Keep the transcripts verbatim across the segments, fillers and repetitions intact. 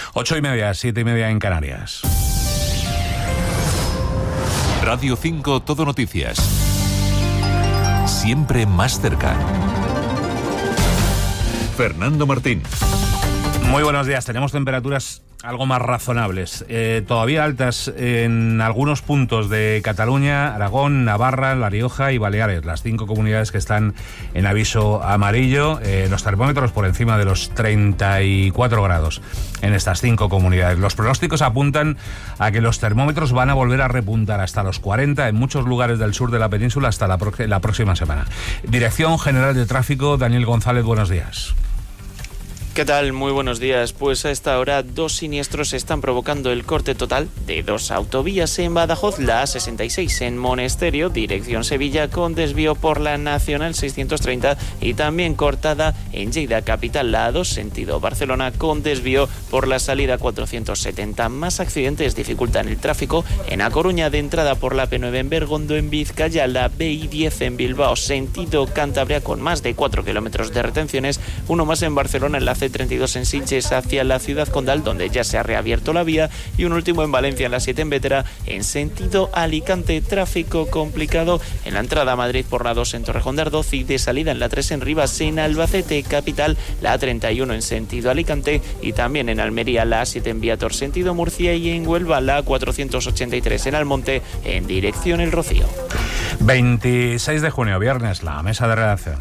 Ocho y media, siete y media en Canarias. Radio cinco Todo Noticias. Siempre más cerca. Fernando Martín. Muy buenos días. Tenemos temperaturas algo más razonables, eh, todavía altas en algunos puntos de Cataluña, Aragón, Navarra, La Rioja y Baleares, las cinco comunidades que están en aviso amarillo. Eh, los termómetros por encima de los treinta y cuatro grados en estas cinco comunidades. Los pronósticos apuntan a que los termómetros van a volver a repuntar hasta los cuarenta en muchos lugares del sur de la península hasta la, pro- la próxima semana. Dirección General de Tráfico, Daniel González, buenos días. ¿Qué tal? Muy buenos días. Pues a esta hora dos siniestros están provocando el corte total de dos autovías en Badajoz, la A sesenta y seis en Monesterio, dirección Sevilla, con desvío por la Nacional seiscientos treinta, y también cortada en Lleida capital, la A dos sentido Barcelona, con desvío por la salida cuatrocientos setenta. Más accidentes dificultan el tráfico en A Coruña, de entrada por la P nueve en Bergondo, en Vizcaya, la B I diez en Bilbao sentido Cantabria, con más de cuatro kilómetros de retenciones, uno más en Barcelona en la C treinta y dos en Sitges hacia la ciudad condal, donde ya se ha reabierto la vía, y un último en Valencia en la siete en Bétera en sentido Alicante. Tráfico complicado en la entrada a Madrid por la dos en Torrejón de Ardoz y de salida en la tres en Rivas, en Albacete capital, la A treinta y uno en sentido Alicante, y también en Almería la A siete en Viator sentido Murcia, y en Huelva la A cuatrocientos ochenta y tres en Almonte en dirección El Rocío. veintiséis de junio, viernes, la mesa de redacción.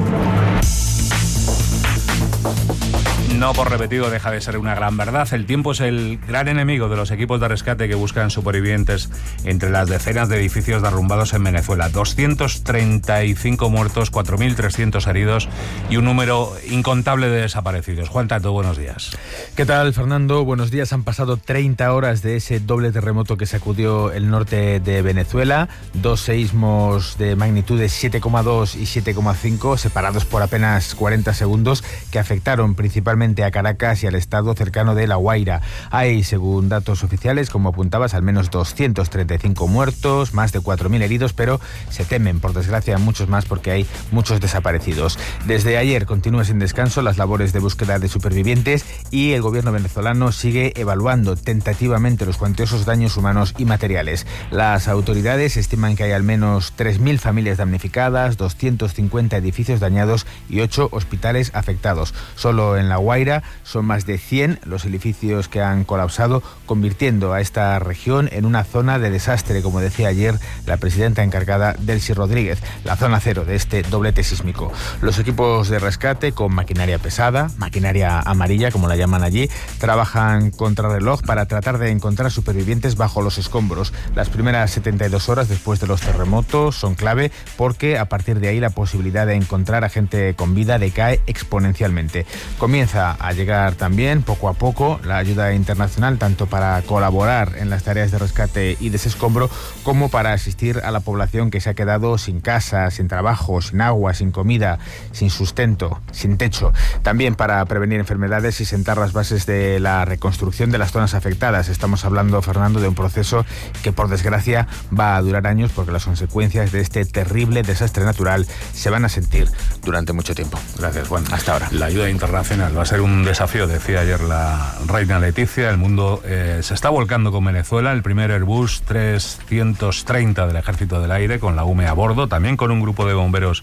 No por repetido deja de ser una gran verdad. El tiempo es el gran enemigo de los equipos de rescate que buscan supervivientes entre las decenas de edificios derrumbados en Venezuela. doscientos treinta y cinco muertos, cuatro mil trescientos heridos y un número incontable de desaparecidos. Juan Tato, buenos días. ¿Qué tal, Fernando? Buenos días. Han pasado treinta horas de ese doble terremoto que sacudió el norte de Venezuela. Dos seísmos de magnitudes siete coma dos y siete coma cinco, separados por apenas cuarenta segundos, que afectaron principalmente a Caracas y al estado cercano de La Guaira. Hay, según datos oficiales, como apuntabas, al menos doscientos treinta y cinco muertos, más de cuatro mil heridos, pero se temen, por desgracia, muchos más porque hay muchos desaparecidos. Desde ayer continúa sin descanso las labores de búsqueda de supervivientes y el gobierno venezolano sigue evaluando tentativamente los cuantiosos daños humanos y materiales. Las autoridades estiman que hay al menos tres mil familias damnificadas, doscientos cincuenta edificios dañados y ocho hospitales afectados. Solo en La Guaira son más de cien los edificios que han colapsado, convirtiendo a esta región en una zona de desastre, como decía ayer la presidenta encargada, Delcy Rodríguez, la zona cero de este doblete sísmico. Los equipos de rescate, con maquinaria pesada, maquinaria amarilla, como la llaman allí, trabajan contrarreloj para tratar de encontrar supervivientes bajo los escombros. Las primeras setenta y dos horas después de los terremotos son clave porque a partir de ahí la posibilidad de encontrar a gente con vida decae exponencialmente. Comienza a llegar también poco a poco la ayuda internacional, tanto para colaborar en las tareas de rescate y desescombro como para asistir a la población que se ha quedado sin casa, sin trabajo, sin agua, sin comida, sin sustento, sin techo. También para prevenir enfermedades y sentar las bases de la reconstrucción de las zonas afectadas. Estamos hablando, Fernando, de un proceso que por desgracia va a durar años porque las consecuencias de este terrible desastre natural se van a sentir durante mucho tiempo. Gracias, Juan. Hasta ahora. La ayuda internacional va a ser un desafío, decía ayer la reina Leticia. El mundo eh, se está volcando con Venezuela. El primer Airbus trescientos treinta del Ejército del Aire, con la U M E a bordo, también con un grupo de bomberos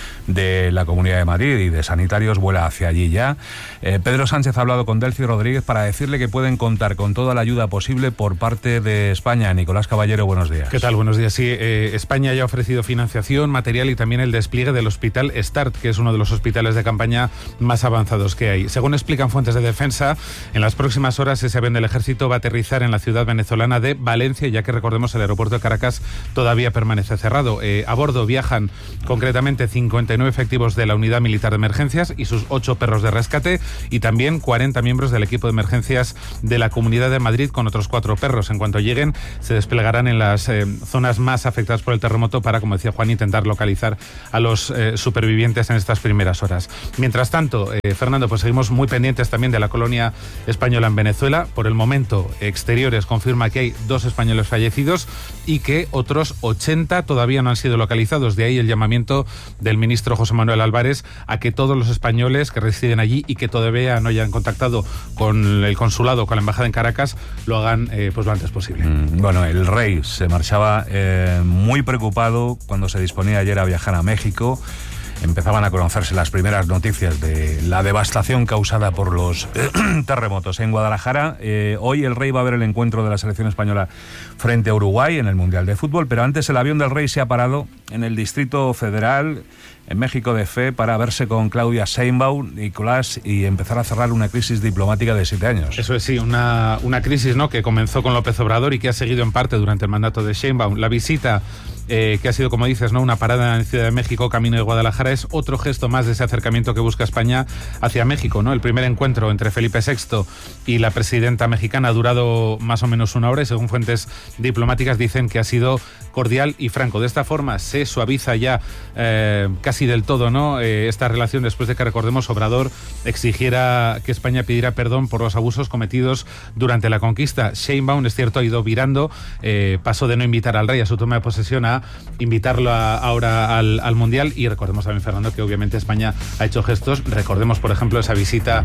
de la Comunidad de Madrid y de sanitarios, vuela hacia allí ya. Eh, Pedro Sánchez ha hablado con Delcy Rodríguez para decirle que pueden contar con toda la ayuda posible por parte de España. Nicolás Caballero, buenos días. ¿Qué tal? Buenos días. Sí, eh, España ya ha ofrecido financiación, material y también el despliegue del Hospital START, que es uno de los hospitales de campaña más avanzados que hay. Según explican fuentes de defensa, en las próximas horas ese avión del Ejército va a aterrizar en la ciudad venezolana de Valencia, ya que recordemos el aeropuerto de Caracas todavía permanece cerrado. Eh, a bordo viajan concretamente cincuenta y nueve efectivos de la Unidad Militar de Emergencias y sus ocho perros de rescate, y también cuarenta miembros del equipo de emergencias de la Comunidad de Madrid con otros cuatro perros. En cuanto lleguen, se desplegarán en las eh, zonas más afectadas por el terremoto para, como decía Juan, intentar localizar a los eh, supervivientes en estas primeras horas. Mientras tanto, eh, Fernando, pues seguimos muy pendientes también de la colonia española en Venezuela. Por el momento, Exteriores confirma que hay dos españoles fallecidos y que otros ochenta todavía no han sido localizados. De ahí el llamamiento del ministro ministro José Manuel Álvarez a que todos los españoles que residen allí y que todavía no hayan contactado con el consulado, con la embajada en Caracas, lo hagan eh, pues lo antes posible. Mm, bueno, el rey se marchaba eh, muy preocupado cuando se disponía ayer a viajar a México. Empezaban a conocerse las primeras noticias de la devastación causada por los terremotos en Guadalajara. Eh, hoy el rey va a ver el encuentro de la selección española frente a Uruguay en el Mundial de Fútbol, pero antes el avión del rey se ha parado en el Distrito Federal, en México de Fe, para verse con Claudia Sheinbaum, Nicolás, y empezar a cerrar una crisis diplomática de siete años. Eso es, sí, una, una crisis, ¿no?, que comenzó con López Obrador y que ha seguido en parte durante el mandato de Sheinbaum. La visita Eh, que ha sido, como dices, ¿no?, una parada en Ciudad de México, camino de Guadalajara, es otro gesto más de ese acercamiento que busca España hacia México, ¿no? El primer encuentro entre Felipe sexto y la presidenta mexicana ha durado más o menos una hora y, según fuentes diplomáticas, dicen que ha sido cordial y franco. De esta forma se suaviza ya eh, casi del todo, ¿no?, eh, esta relación, después de que, recordemos, Obrador exigiera que España pidiera perdón por los abusos cometidos durante la conquista. Sheinbaum, es cierto, ha ido virando, eh, pasó de no invitar al rey a su toma de posesión a invitarlo a, ahora al, al Mundial. Y recordemos también, Fernando, que obviamente España ha hecho gestos. Recordemos, por ejemplo, esa visita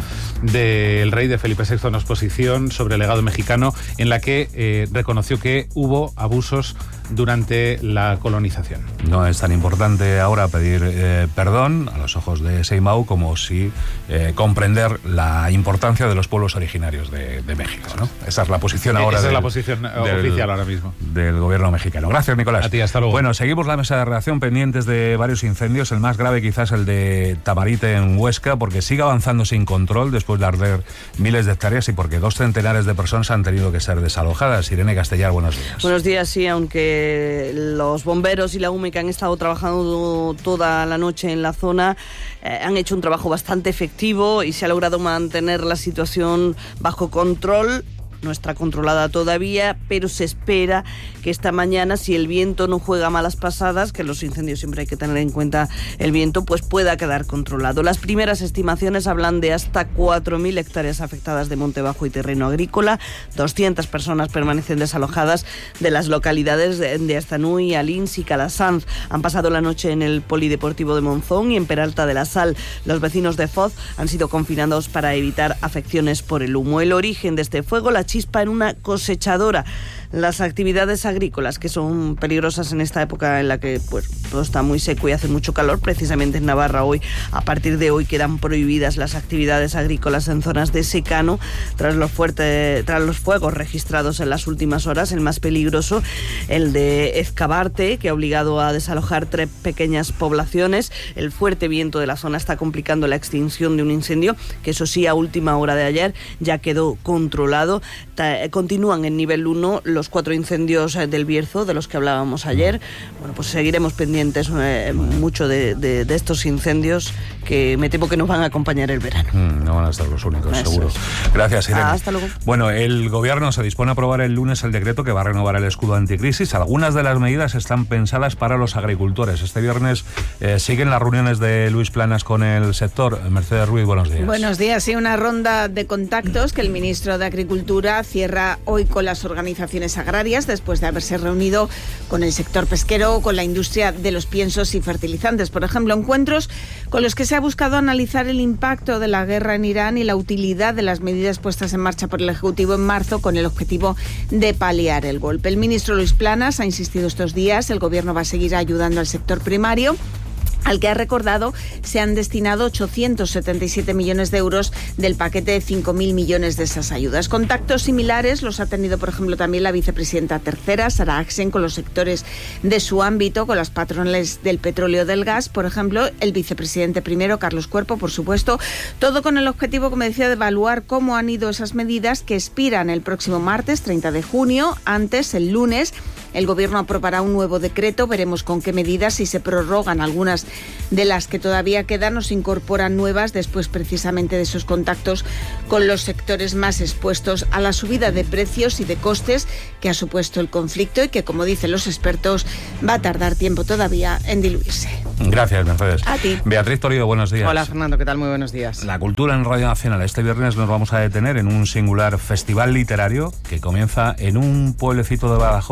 del rey, de Felipe sexto, a una exposición sobre el legado mexicano, en la que eh, reconoció que hubo abusos durante la colonización. No es tan importante ahora pedir eh, perdón a los ojos de Sheinbaum como si eh, comprender la importancia de los pueblos originarios de, de México, ¿no? Esa es la posición ahora. Esa del, es la posición del, oficial ahora mismo del gobierno mexicano. Gracias, Nicolás. A ti, hasta luego. Bueno, seguimos la mesa de redacción pendientes de varios incendios. El más grave quizás el de Tamarite en Huesca, porque sigue avanzando sin control después de arder miles de hectáreas y porque dos centenares de personas han tenido que ser desalojadas. Irene Castellar, buenos días. Buenos días, sí, aunque los bomberos y la U M E, que han estado trabajando toda la noche en la zona, eh, han hecho un trabajo bastante efectivo y se ha logrado mantener la situación bajo control. No está controlada todavía, pero se espera que esta mañana, si el viento no juega malas pasadas, que los incendios siempre hay que tener en cuenta el viento, pues pueda quedar controlado. Las primeras estimaciones hablan de hasta cuatro mil hectáreas afectadas de monte bajo y terreno agrícola. doscientas personas permanecen desalojadas de las localidades de Aztanui, Alins y Calasanz. Han pasado la noche en el Polideportivo de Monzón y en Peralta de la Sal. Los vecinos de Foz han sido confinados para evitar afecciones por el humo. El origen de este fuego, la chispa en una cosechadora. Las actividades agrícolas, que son peligrosas en esta época en la que pues todo está muy seco y hace mucho calor, precisamente en Navarra hoy, a partir de hoy, quedan prohibidas las actividades agrícolas en zonas de secano tras los fuertes, tras los fuegos registrados en las últimas horas. El más peligroso, el de Ezcabarte, que ha obligado a desalojar tres pequeñas poblaciones. El fuerte viento de la zona está complicando la extinción de un incendio que, eso sí, a última hora de ayer ya quedó controlado. Ta- continúan en nivel uno los Los cuatro incendios del Bierzo, de los que hablábamos ayer. Bueno, pues seguiremos pendientes eh, mucho de, de, de estos incendios, que me temo que nos van a acompañar el verano. Mm, no van a estar los únicos, Eso seguro. es. Gracias, Irene. Ah, hasta luego. Bueno, el gobierno se dispone a aprobar el lunes el decreto que va a renovar el escudo anticrisis. Algunas de las medidas están pensadas para los agricultores. Este viernes eh, siguen las reuniones de Luis Planas con el sector. Mercedes Ruiz, buenos días. Buenos días. Sí, una ronda de contactos que el ministro de Agricultura cierra hoy con las organizaciones agrarias, después de haberse reunido con el sector pesquero, con la industria de los piensos y fertilizantes. Por ejemplo, encuentros con los que se ha buscado analizar el impacto de la guerra en Irán y la utilidad de las medidas puestas en marcha por el Ejecutivo en marzo, con el objetivo de paliar el golpe. El ministro Luis Planas ha insistido estos días, el gobierno va a seguir ayudando al sector primario, al que ha recordado se han destinado ochocientos setenta y siete millones de euros del paquete de cinco mil millones de esas ayudas. Contactos similares los ha tenido, por ejemplo, también la vicepresidenta tercera, Sara Axen, con los sectores de su ámbito, con las patronales del petróleo y del gas, por ejemplo, el vicepresidente primero, Carlos Cuerpo, por supuesto, todo con el objetivo, como decía, de evaluar cómo han ido esas medidas que expiran el próximo martes, treinta de junio. Antes, el lunes, el gobierno aprobará un nuevo decreto, veremos con qué medidas, si se prorrogan algunas de las que todavía quedan o se incorporan nuevas, después precisamente de esos contactos con los sectores más expuestos a la subida de precios y de costes que ha supuesto el conflicto y que, como dicen los expertos, va a tardar tiempo todavía en diluirse. Gracias, Mercedes. A ti. Beatriz Torido, buenos días. Hola, Fernando, ¿qué tal? Muy buenos días. La cultura en Radio Nacional. Este viernes nos vamos a detener en un singular festival literario que comienza en un pueblecito de Badajoz, en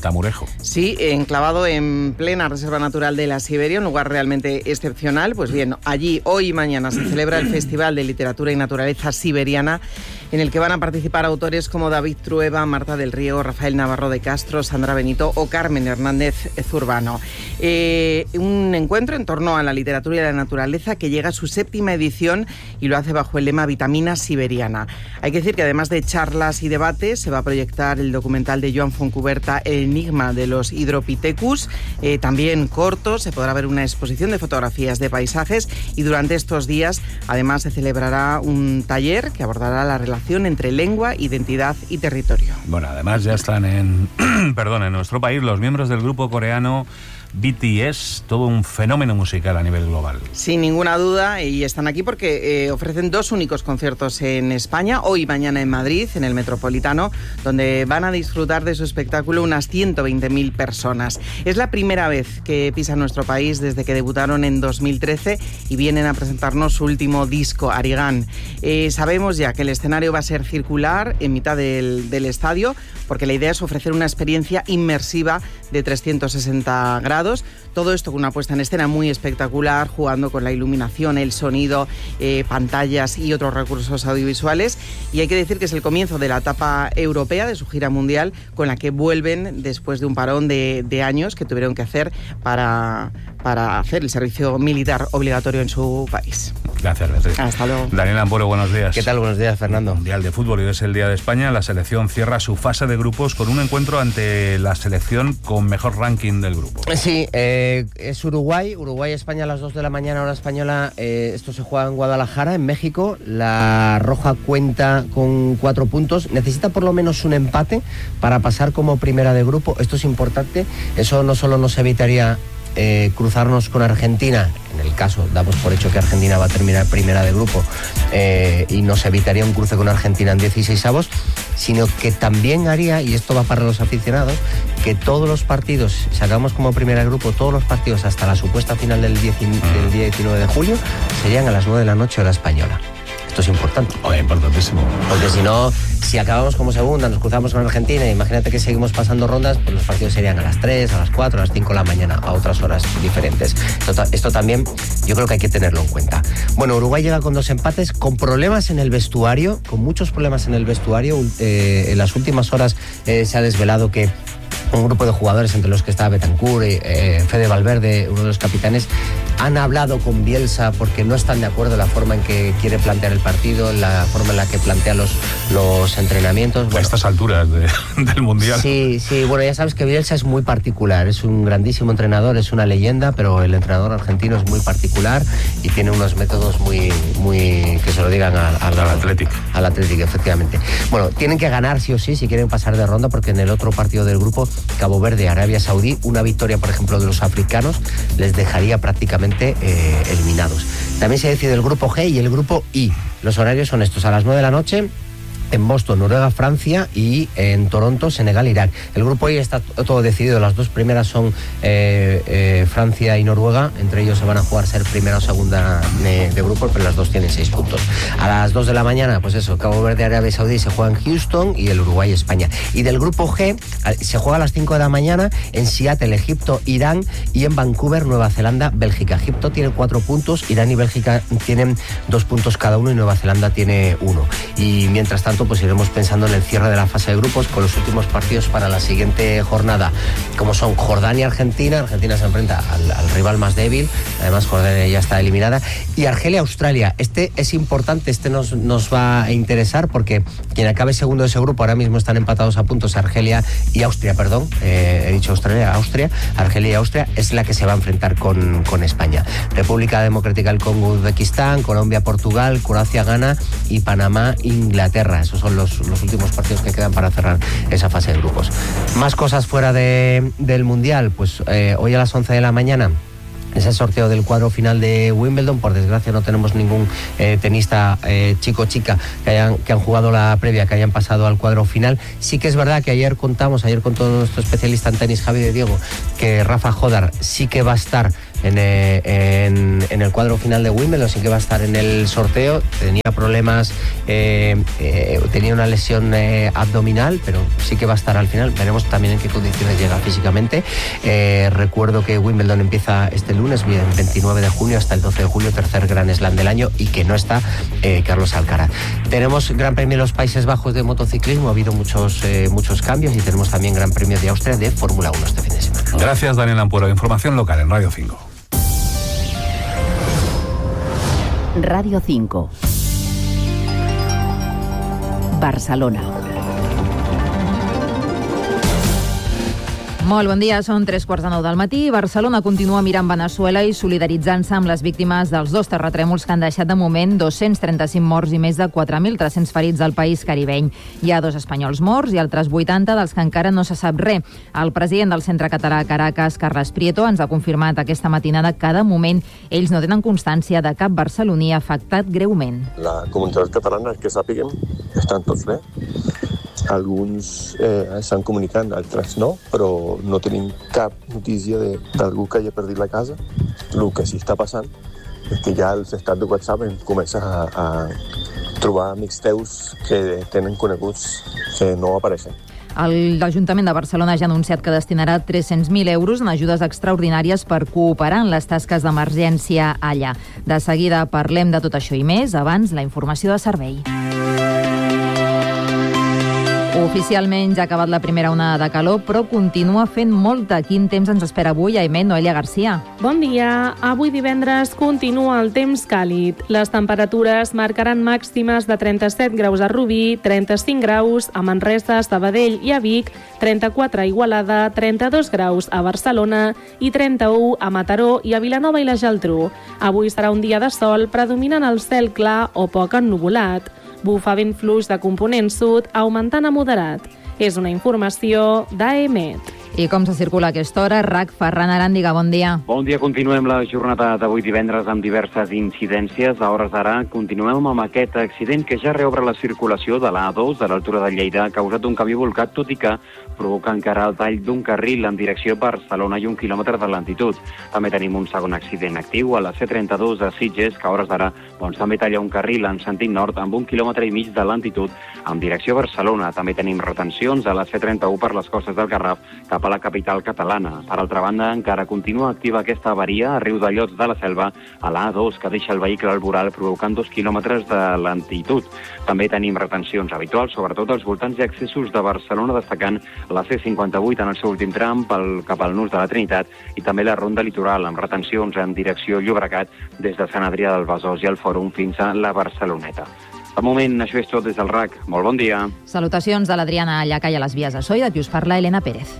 Tamurejo. Sí, enclavado en plena Reserva Natural de la Siberia, un lugar realmente excepcional. Pues bien, allí hoy y mañana se celebra el Festival de Literatura y Naturaleza Siberiana, en el que van a participar autores como David Trueba, Marta del Río, Rafael Navarro de Castro, Sandra Benito o Carmen Hernández Zurbano. Eh, un encuentro en torno a la literatura y la naturaleza que llega a su séptima edición y lo hace bajo el lema Vitamina Siberiana. Hay que decir que además de charlas y debates, se va a proyectar el documental de Joan Foncuberta, El enigma de los Hydropithecus, eh, también cortos, se podrá ver una exposición de fotografías de paisajes y durante estos días además se celebrará un taller que abordará la relación entre lengua, identidad y territorio. Bueno, además ya están en, perdón, en nuestro país los miembros del grupo coreano B T S, todo un fenómeno musical a nivel global. Sin ninguna duda, y están aquí porque eh, ofrecen dos únicos conciertos en España, hoy y mañana en Madrid, en el Metropolitano, donde van a disfrutar de su espectáculo unas ciento veinte mil personas. Es la primera vez que pisan nuestro país desde que debutaron en dos mil trece y vienen a presentarnos su último disco, Arigán. Eh, sabemos ya que el escenario va a ser circular en mitad del, del estadio, porque la idea es ofrecer una experiencia inmersiva de trescientos sesenta grados. Todo esto con una puesta en escena muy espectacular, jugando con la iluminación, el sonido, eh, pantallas y otros recursos audiovisuales. Y hay que decir que es el comienzo de la etapa europea de su gira mundial, con la que vuelven después de un parón de, de años que tuvieron que hacer para, para hacer el servicio militar obligatorio en su país. Gracias, Beatriz. Hasta luego. Daniel Amporo, buenos días. ¿Qué tal? Buenos días, Fernando. Mundial de Fútbol, y hoy es el Día de España. La selección cierra su fase de grupos con un encuentro ante la selección con mejor ranking del grupo. Sí, eh, es Uruguay, Uruguay-España a las dos de la mañana, hora española. Eh, esto se juega en Guadalajara, en México. La Roja cuenta con cuatro puntos. Necesita por lo menos un empate para pasar como primera de grupo. Esto es importante. Eso no solo nos evitaría Eh, cruzarnos con Argentina, en el caso, damos por hecho que Argentina va a terminar primera de grupo, eh, y nos evitaría un cruce con Argentina en dieciseisavos, sino que también haría, y esto va para los aficionados, que todos los partidos, si sacamos como primera de grupo, todos los partidos hasta la supuesta final del, diez, del día diecinueve de julio, serían a las nueve de la noche hora española. Esto es importante. Oh, importantísimo. Porque si no, si acabamos como segunda, nos cruzamos con Argentina, imagínate que seguimos pasando rondas, pues los partidos serían a las tres, a las cuatro, a las cinco de la mañana, a otras horas diferentes. Esto, esto también yo creo que hay que tenerlo en cuenta. Bueno, Uruguay llega con dos empates, con problemas en el vestuario, con muchos problemas en el vestuario. Eh, en las últimas horas eh, se ha desvelado que un grupo de jugadores, entre los que está Betancur, eh, Fede Valverde, uno de los capitanes, han hablado con Bielsa porque no están de acuerdo en la forma en que quiere plantear el partido, en la forma en la que plantea los, los entrenamientos. Bueno, a estas alturas de, del Mundial. Sí, sí, bueno, ya sabes que Bielsa es muy particular, es un grandísimo entrenador, es una leyenda, pero el entrenador argentino es muy particular y tiene unos métodos muy, muy que se lo digan al, al, al Athletic. Al Athletic, efectivamente. Bueno, tienen que ganar sí o sí si quieren pasar de ronda, porque en el otro partido del grupo, Cabo Verde, Arabia Saudí, una victoria, por ejemplo, de los africanos les dejaría prácticamente eh, eliminados. También se decide el grupo G y el grupo I. Los horarios son estos: a las nueve de la noche en Boston, Noruega, Francia, y en Toronto, Senegal, Irak. El grupo I está todo decidido. Las dos primeras son eh, eh, Francia y Noruega. Entre ellos se van a jugar ser primera o segunda de, de grupo, pero las dos tienen seis puntos. A las dos de la mañana, pues eso, Cabo Verde, Arabia Saudí se juega en Houston, y el Uruguay, España. Y del grupo G se juega a las cinco de la mañana en Seattle, Egipto, Irán, y en Vancouver, Nueva Zelanda, Bélgica. Egipto tiene cuatro puntos, Irán y Bélgica tienen dos puntos cada uno y Nueva Zelanda tiene uno. Y mientras tanto, pues iremos pensando en el cierre de la fase de grupos con los últimos partidos para la siguiente jornada, como son Jordania, Argentina. Argentina se enfrenta al, al rival más débil, además Jordania ya está eliminada, y Argelia, Australia. Este es importante, este nos, nos va a interesar, porque quien acabe segundo de ese grupo, ahora mismo están empatados a puntos Argelia y Austria, perdón, eh, he dicho Australia, Austria, Argelia y Austria es la que se va a enfrentar con, con España. República Democrática del Congo, Uzbekistán, Colombia, Portugal, Croacia, Ghana, y Panamá, Inglaterra. Esos son los, los últimos partidos que quedan para cerrar esa fase de grupos. Más cosas fuera de, del Mundial. Pues eh, hoy a las once de la mañana es el sorteo del cuadro final de Wimbledon. Por desgracia no tenemos ningún eh, tenista eh, chico o chica que, hayan, que han jugado la previa, que hayan pasado al cuadro final. Sí que es verdad que ayer contamos, ayer contó nuestro especialista en tenis, Javi de Diego, que Rafa Jodar sí que va a estar en, eh, en, en el cuadro final de Wimbledon, sí que va a estar en el sorteo. Tenía problemas, eh, eh, tenía una lesión eh, abdominal, pero sí que va a estar al final. Veremos también en qué condiciones llega físicamente. Eh, recuerdo que Wimbledon empieza este lunes, veintinueve de junio, hasta el doce de julio, tercer Grand Slam del año, y que no está eh, Carlos Alcaraz. Tenemos Gran Premio de los Países Bajos de motociclismo, ha habido muchos, eh, muchos cambios, y tenemos también Gran Premio de Austria de Fórmula uno este fin de semana. Gracias, Daniel Ampuero. Información local en Radio cinco. Radio cinco. Barcelona. Molt bon dia, són tres quarts de nou del matí. Barcelona continua mirant Veneçuela i solidaritzant-se amb les víctimes dels dos terratrèmols que han deixat de moment dos-cents trenta-cinc morts i més de quatre mil tres-cents ferits al país caribeny. Hi ha dos espanyols morts i altres vuitanta dels que encara no se sap res. El president del Centre Català a Caracas, Carles Prieto, ens ha confirmat aquesta matinada que de moment ells no tenen constància de cap barceloní afectat greument. La comunitat catalana, que sàpiguem, estan tots bé. Alguns eh, estan comunicant, altres no, però no tenim cap notícia d'algú que hagi perdut la casa. El que sí està passant és que ja els estats de WhatsApp em comencen a, a trobar amics teus que tenen coneguts que no apareixen. L'Ajuntament de Barcelona ja ha anunciat que destinarà tres-cents mil euros en ajudes extraordinàries per cooperar en les tasques d'emergència allà. De seguida parlem de tot això i més, abans la informació de servei. Oficialment ja ha acabat la primera onada de calor, però continua fent molta. Quin temps ens espera avui, Aimet, Noelia Garcia? Bon dia. Avui divendres continua el temps càlid. Les temperatures marcaran màximes de trenta-set graus a Rubí, trenta-cinc graus a Manresa, Sabadell i a Vic, trenta-quatre a Igualada, trenta-dos graus a Barcelona i trenta-u a Mataró i a Vilanova i la Geltrú. Avui serà un dia de sol, predominant el cel clar o poc ennuvolat. Bufa vent fluix de component sud, augmentant a moderat. És una informació d'A M E T. I com se circula a aquesta hora? RAC, Ferran Aràndiga, bon dia. Bon dia, continuem la jornada d'avui divendres amb diverses incidències. A hores d'ara continuem amb aquest accident que ja reobre la circulació de l'A dos de l'altura de Lleida, causat d'un camió volcat, tot i que provoca encara el tall d'un carril en direcció a Barcelona i un quilòmetre de lentitud. També tenim un segon accident actiu a la C trenta-dos de Sitges, que a hores d'ara doncs, també talla un carril en sentit nord amb un quilòmetre i mig de lentitud en direcció a Barcelona. També tenim retencions a la C trenta-u per les costes del Garraf cap a la capital catalana. Per altra banda, encara continua activa aquesta avaria a Riudellots de la Selva a l'A dos, que deixa el vehicle al voral provocant dos quilòmetres de lentitud. També tenim retencions habituals, sobretot als voltants i accessos de Barcelona, destacant la C cinquanta-vuit en el seu últim tram pel, cap al nus de la Trinitat, i també la ronda litoral amb retencions en direcció Llobregat des de Sant Adrià del Besòs i el Fòrum fins a la Barceloneta. De moment, això és tot des del RAC. Molt bon dia. Salutacions de l'Adriana Llaca i a les vies de so i de qui us parla Helena Pérez.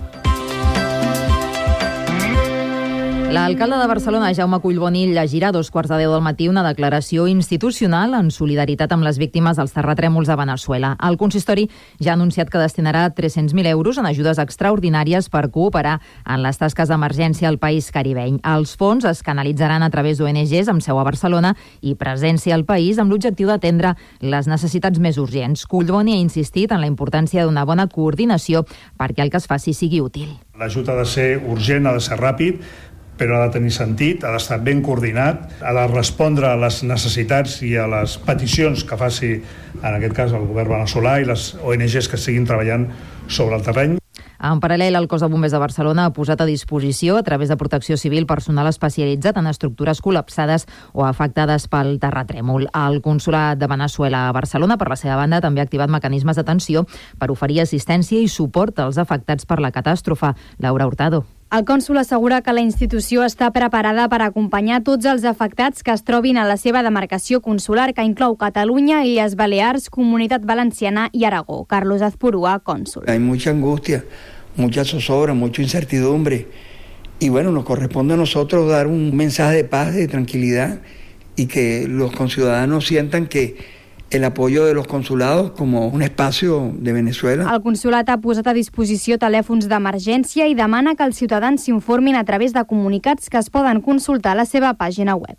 L'alcalde de Barcelona, Jaume Collboni, llegirà a dos quarts de deu del matí una declaració institucional en solidaritat amb les víctimes dels terratrèmols a Veneçuela. El consistori ja ha anunciat que destinarà tres-cents mil euros en ajudes extraordinàries per cooperar en les tasques d'emergència al país caribeny. Els fons es canalitzaran a través d'O N Ges amb seu a Barcelona i presència al país amb l'objectiu d'atendre les necessitats més urgents. Collboni ha insistit en la importància d'una bona coordinació perquè el que es faci sigui útil. L'ajut ha de ser urgent, ha de ser ràpid, però ha de tenir sentit, ha d'estar ben coordinat, ha de respondre a les necessitats i a les peticions que faci, en aquest cas, el govern veneçolà i les O N Ges que estiguin treballant sobre el terreny. En paral·lel, el Cos de Bombers de Barcelona ha posat a disposició, a través de Protecció Civil, personal especialitzat en estructures col·lapsades o afectades pel terratrèmol. El Consolat de Veneçuela a Barcelona, per la seva banda, també ha activat mecanismes d'atenció per oferir assistència i suport als afectats per la catàstrofe. Laura Hurtado. El cònsol assegura que la institució està preparada per acompanyar tots els afectats que es trobin a la seva demarcació consular, que inclou Catalunya, Illes Balears, Comunitat Valenciana i Aragó. Carlos Azpurúa, cònsol. Hay mucha angustia, mucha zozobra, mucha incertidumbre. Y bueno, nos corresponde a nosotros dar un mensaje de paz, de tranquilidad, y que los conciudadanos sientan que el apoyo de los consulados como un espacio de Venezuela. El consolat ha posat a disposició telèfons d'emergència i demana que els ciutadans s'informin a través de comunicats que es poden consultar a la seva pàgina web.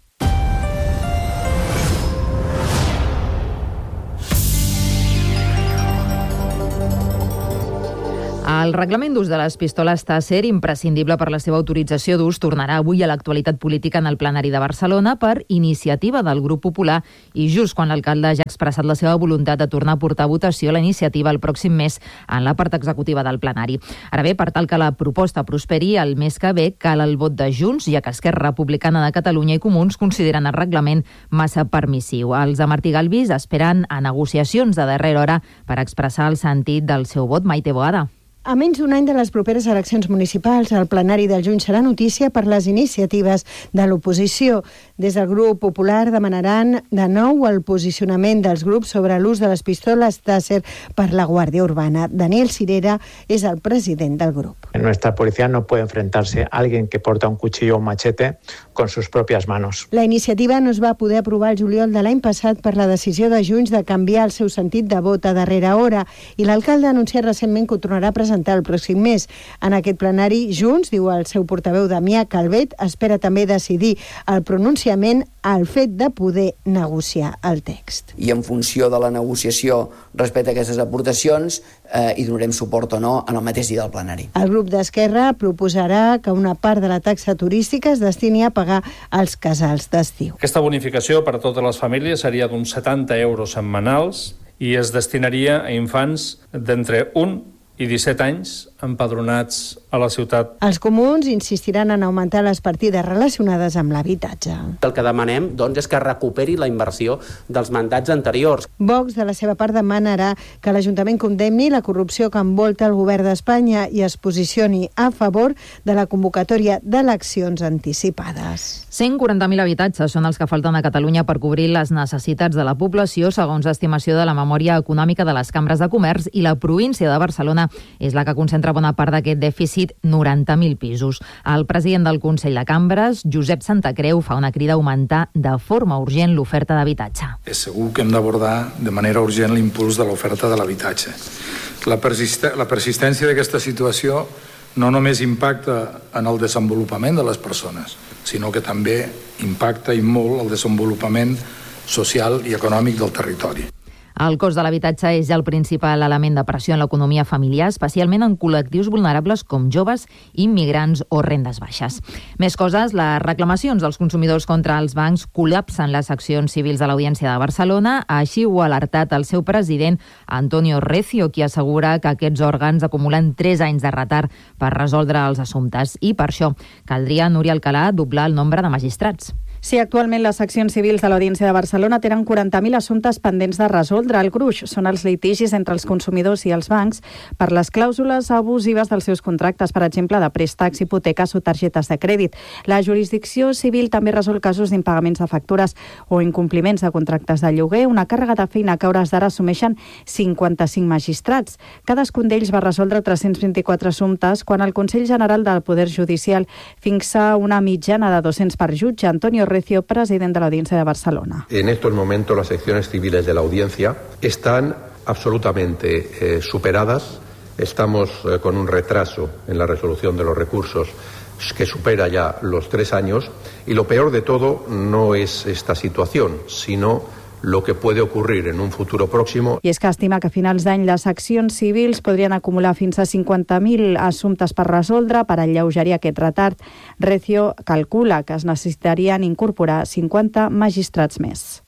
El reglament d'ús de les pistoles Taser, imprescindible per la seva autorització d'ús, tornarà avui a l'actualitat política en el plenari de Barcelona per iniciativa del Grup Popular i just quan l'alcalde ja ha expressat la seva voluntat de tornar a portar a votació la iniciativa el pròxim mes en la part executiva del plenari. Ara bé, per tal que la proposta prosperi el mes que ve, cal el vot de Junts, ja que Esquerra Republicana de Catalunya i Comuns consideren el reglament massa permissiu. Els de Martí Galvis esperen a negociacions de darrera hora per expressar el sentit del seu vot. Maite Boada. A menys d'un any de les properes eleccions municipals, el plenari del juny serà notícia per les iniciatives de l'oposició. Des del grup popular demanaran de nou el posicionament dels grups sobre l'ús de les pistoles Taser per la Guàrdia Urbana. Daniel Cirera és el president del grup. Nuestra policía no puede enfrentarse a alguien que porta un cuchillo o un machete con sus propias manos. La iniciativa no es va poder aprovar el juliol de l'any passat per la decisió de Junts de canviar el seu sentit de vot a darrera hora i l'alcalde ha anunciat recentment que ho tornarà a presentar el pròxim mes. En aquest plenari, Junts, diu el seu portaveu Damià Calvet, espera també decidir el pronunciament al fet de poder negociar el text. I en funció de la negociació respecte a aquestes aportacions eh, hi donarem suport o no en el mateix dia del plenari. El grup d'Esquerra proposarà que una part de la taxa turística es destini a pagar els casals d'estiu. Aquesta bonificació per a totes les famílies seria d'uns setanta euros setmanals i es destinaria a infants d'entre un i disset anys empadronats a la ciutat. Els comuns insistiran en augmentar les partides relacionades amb l'habitatge. El que demanem, doncs, és que recuperi la inversió dels mandats anteriors. Vox, de la seva part, demanarà que l'Ajuntament condemni la corrupció que envolta el govern d'Espanya i es posicioni a favor de la convocatòria d'eleccions anticipades. cent quaranta mil habitatges són els que falten a Catalunya per cobrir les necessitats de la població, segons l'estimació de la memòria econòmica de les cambres de comerç, i la província de Barcelona és la que concentra bona part d'aquest dèficit, noranta mil pisos. El president del Consell de Cambres, Josep Santacreu, fa una crida a augmentar de forma urgent l'oferta d'habitatge. És segur que hem d'abordar de manera urgent l'impuls de l'oferta de l'habitatge. La, persist la persistència d'aquesta situació no només impacta en el desenvolupament de les persones, sinó que també impacta i molt el desenvolupament social i econòmic del territori. El cost de l'habitatge és ja el principal element de pressió en l'economia familiar, especialment en col·lectius vulnerables com joves, immigrants o rendes baixes. Més coses, les reclamacions dels consumidors contra els bancs col·lapsen les accions civils de l'Audiència de Barcelona. Així ho ha alertat el seu president, Antonio Recio, qui assegura que aquests òrgans acumulen tres anys de retard per resoldre els assumptes. I per això caldria, Núria Alcalà, doblar el nombre de magistrats. Sí, actualment les seccions civils de l'Audiència de Barcelona tenen quaranta mil assumptes pendents de resoldre. El gruix són els litigis entre els consumidors i els bancs per les clàusules abusives dels seus contractes, per exemple, de préstecs, hipoteques o targetes de crèdit. La jurisdicció civil també resol casos d'impagaments de factures o incompliments de contractes de lloguer, una càrrega de feina que a hores d'ara assumeixen cinquanta-cinc magistrats. Cadascun d'ells va resoldre tres-cents vint-i-quatre assumptes, quan el Consell General del Poder Judicial fixa una mitjana de dos-cents per jutge. Antonio Recio, president de la Audiencia de Barcelona. En estos momentos las secciones civiles de la Audiencia están absolutamente eh, superadas. Estamos eh, con un retraso en la resolución de los recursos que supera ya los tres años y lo peor de todo no es esta situación, sino lo que puede ocurrir en un futuro próximo. I és que estima que a finals d'any les accions civils podrien acumular fins a cinquanta mil assumptes per resoldre. Per alleugerir aquest retard, Recio calcula que es necessitarien incorporar cinquanta magistrats més.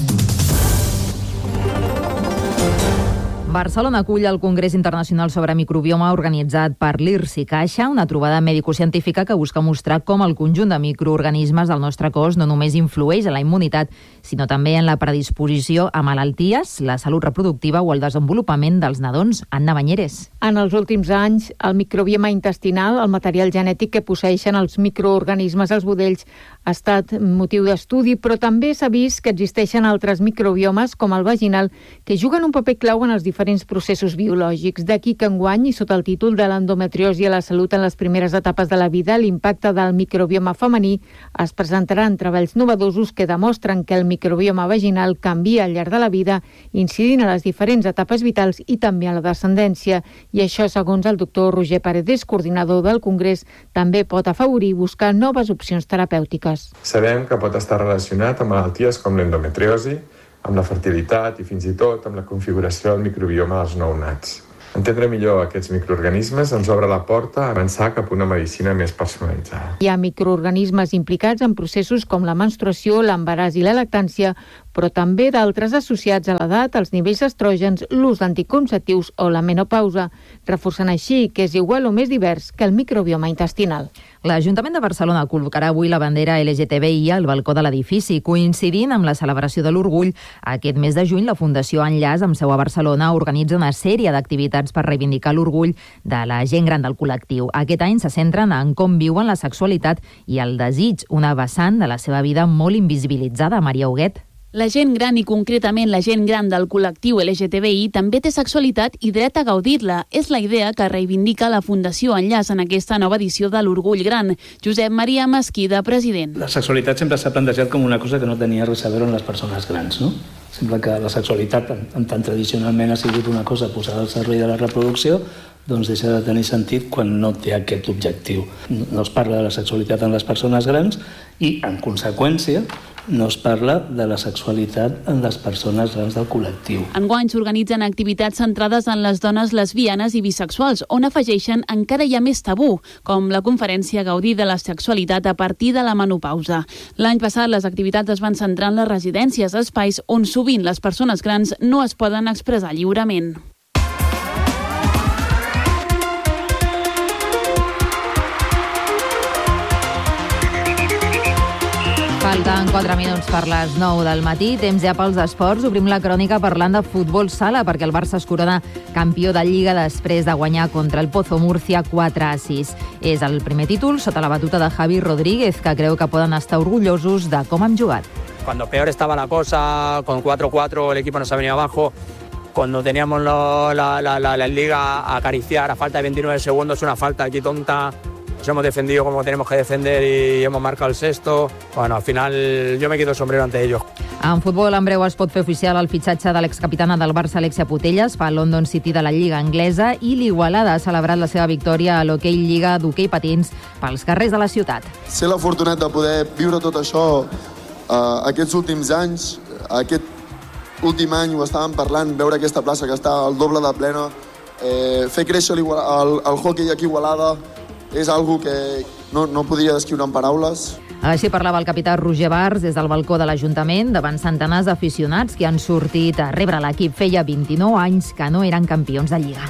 Barcelona acull el Congrés Internacional sobre Microbioma organitzat per l'I R S I Caixa, una trobada mèdico-científica que busca mostrar com el conjunt de microorganismes del nostre cos no només influeix en la immunitat, sinó també en la predisposició a malalties, la salut reproductiva o el desenvolupament dels nadons. Anna Banyeres. En els últims anys, el microbioma intestinal, el material genètic que posseeixen els microorganismes als budells, ha estat motiu d'estudi, però també s'ha vist que existeixen altres microbiomes, com el vaginal, que juguen un paper clau en els diferents processos biològics. D'aquí que enguany, i sota el títol de l'endometriosi a la salut en les primeres etapes de la vida, l'impacte del microbioma femení, es presentaran treballs novedosos que demostren que el microbioma vaginal canvia al llarg de la vida, incidint a les diferents etapes vitals i també a la descendència. I això, segons el doctor Roger Paredes, coordinador del Congrés, també pot afavorir buscar noves opcions terapèutiques. Sabem que pot estar relacionat amb malalties com l'endometriosi, amb la fertilitat i fins i tot amb la configuració del microbioma dels nounats. Entendre millor aquests microorganismes ens obre la porta a avançar cap a una medicina més personalitzada. Hi ha microorganismes implicats en processos com la menstruació, l'embaràs i la lactància, però també d'altres associats a l'edat, els nivells d'estrògens, l'ús d'anticonceptius o la menopausa, reforçant així que és igual o més divers que el microbioma intestinal. L'Ajuntament de Barcelona col·locarà avui la bandera L G T B I al balcó de l'edifici, coincidint amb la celebració de l'Orgull. Aquest mes de juny, la Fundació Enllaç, amb seu a Barcelona, organitza una sèrie d'activitats per reivindicar l'orgull de la gent gran del col·lectiu. Aquest any se centren en com viuen la sexualitat i el desig, una vessant de la seva vida molt invisibilitzada. Maria Huguet. La gent gran i concretament la gent gran del col·lectiu L G T B I també té sexualitat i dret a gaudir-la. És la idea que reivindica la Fundació Enllaç en aquesta nova edició de l'Orgull Gran. Josep Maria Mesquida, president. La sexualitat sempre s'ha plantejat com una cosa que no tenia res a veure amb les persones grans, no? Sembla que la sexualitat, en tant tradicionalment ha sigut una cosa posada al servei de la reproducció, doncs deixa de tenir sentit quan no té aquest objectiu. No es parla de la sexualitat en les persones grans i, en conseqüència, no es parla de la sexualitat en les persones grans del col·lectiu. Enguany s'organitzen activitats centrades en les dones lesbianes i bisexuals, on afegeixen encara hi ha més tabú, com la conferència Gaudir de la sexualitat a partir de la menopausa. L'any passat les activitats es van centrar en les residències, espais on sovint les persones grans no es poden expressar lliurement. Falten quatre minuts per les nou del matí, temps ja pels esports. Obrim la crònica parlant de futbol sala, perquè el Barça es corona campió de Lliga després de guanyar contra el Pozo Murcia quatre a sis. És el primer títol sota la batuta de Javi Rodríguez, que creu que poden estar orgullosos de com han jugat. Cuando peor estaba la cosa, con cuatro cuatro el equipo nos ha venido abajo. Cuando teníamos lo, la, la, la, la liga a acariciar a falta de veintinueve segundos, una falta aquí tonta. Nos hemos defendido como tenemos que defender y hemos marcado el sexto. Bueno, al final yo me quito el sombrero ante ellos. En futbol, en breu es pot fer oficial el fitxatge de l'excapitana del Barça, Alexia Putellas, pel London City de la Lliga anglesa, i l'Igualada ha celebrat la seva victòria a l'Hockey Lliga d'hoquei patins pels carrers de la ciutat. Ser l'afortunat de poder viure tot això uh, aquests últims anys, aquest últim any ho estàvem parlant, veure aquesta plaça que està al doble de plena, eh, fer créixer el, el, el hockey aquí a Igualada, és algo que no, no podria descriure en paraules. Així parlava el capità Roger Bars des del balcó de l'Ajuntament davant centenars d'aficionats que han sortit a rebre l'equip. Feia vint-i-nou anys que no eren campions de Lliga.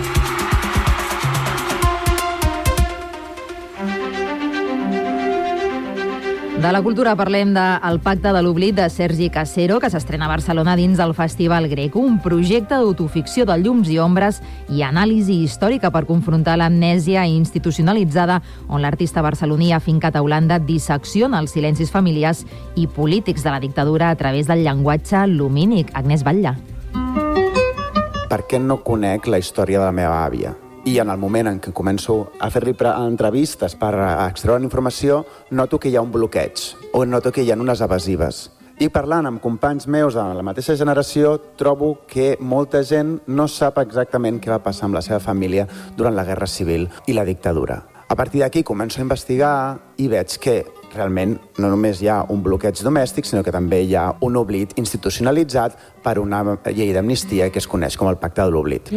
De la cultura parlem del Pacte de l'Oblit de Sergi Casero, que s'estrena a Barcelona dins del Festival Greco, un projecte d'autoficció de llums i ombres i anàlisi històrica per confrontar l'amnèsia institucionalitzada, on l'artista barceloní afincat a Holanda dissecciona els silencis familiars i polítics de la dictadura a través del llenguatge lumínic. Agnès Batlle. Per què no conec la història de la meva àvia? I en el moment en què començo a fer-li entrevistes per extreure informació, noto que hi ha un bloqueig, o noto que hi ha unes evasives. I parlant amb companys meus de la mateixa generació, trobo que molta gent no sap exactament què va passar amb la seva família durant la Guerra Civil i la dictadura. A partir d'aquí començo a investigar i veig que realment no només hi ha un bloqueig domèstic, sinó que també hi ha un oblit institucionalitzat per una llei d'amnistia que es coneix com el Pacte de l'Oblit.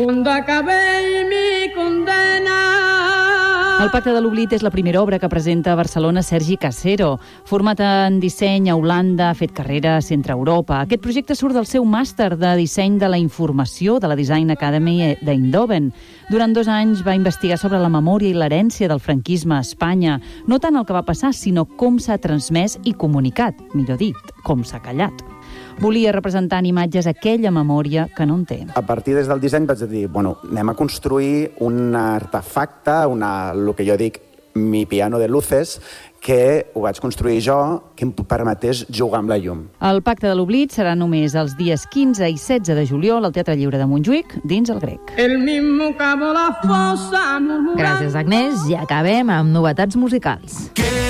El Pacte de l'Oblit és la primera obra que presenta a Barcelona Sergi Casero. Format en disseny a Holanda, ha fet carrera a Centre Europa. Aquest projecte surt del seu màster de disseny de la informació de la Design Academy d'Eindhoven. Durant dos anys va investigar sobre la memòria i l'herència del franquisme a Espanya. No tant el que va passar, sinó com s'ha transmès i comunicat, millor dit, com s'ha callat. Volia representar en imatges aquella memòria que no en té. A partir des del disseny vaig dir, bueno, anem a construir un artefacte, una, el que jo dic, mi piano de luces, que ho vaig construir jo, que em permetés jugar amb la llum. El Pacte de l'Oblit serà només els dies quinze i setze de juliol al Teatre Lliure de Montjuïc, dins el Grec. Gràcies, Agnès. I acabem amb novetats musicals.